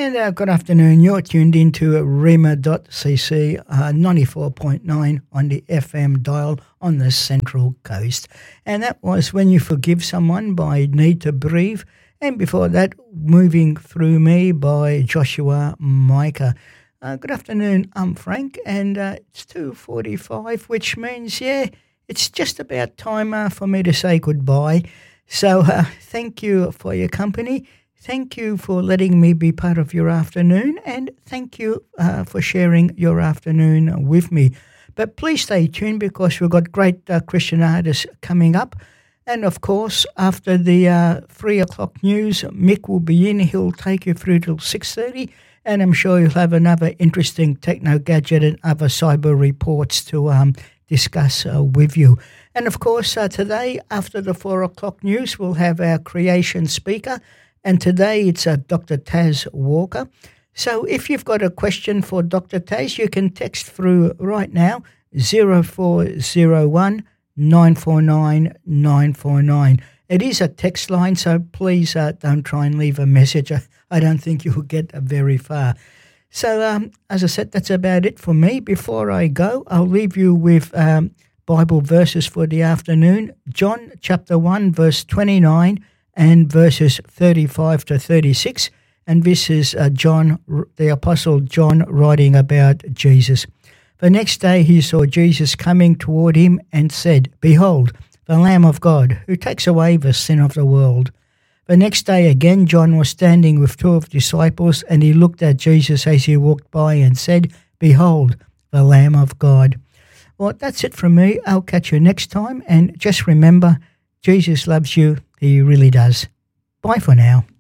And good afternoon. You're tuned into Rima.cc 94.9 on the FM dial on the Central Coast. And that was When You Forgive Someone by Need to Breathe. And before that, Moving Through Me by Joshua Micah. Good afternoon, I'm Frank, and it's 2:45, which means, it's just about time for me to say goodbye. So thank you for your company. Thank you for letting me be part of your afternoon, and thank you for sharing your afternoon with me. But please stay tuned because we've got great Christian artists coming up. And, of course, after the 3 o'clock news, Mick will be in. He'll take you through till 6:30, and I'm sure you'll have another interesting techno-gadget and other cyber reports to discuss with you. And, of course, today, after the 4 o'clock news, we'll have our creation speaker. And today it's Dr. Taz Walker. So if you've got a question for Dr. Taz, you can text through right now, 0401 949 949. It is a text line, so please don't try and leave a message. I don't think you'll get very far. So as I said, that's about it for me. Before I go, I'll leave you with Bible verses for the afternoon. John chapter 1, verse 29 and verses 35 to 36. And this is John, the Apostle John, writing about Jesus. The next day he saw Jesus coming toward him and said, "Behold, the Lamb of God, who takes away the sin of the world." The next day again John was standing with 12 disciples, and he looked at Jesus as he walked by and said, "Behold, the Lamb of God." Well, that's it from me. I'll catch you next time, and just remember, Jesus loves you. He really does. Bye for now.